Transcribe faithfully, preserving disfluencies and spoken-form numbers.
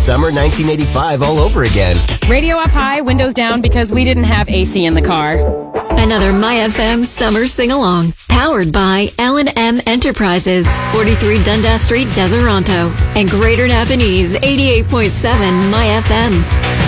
summer nineteen eighty-five all over again. Radio up high, windows down because we didn't have A C in the car. Another My F M summer sing-along. Powered by L and M Enterprises, forty-three Dundas Street, Deseronto. And Greater Napanese, eighty-eight point seven My F M.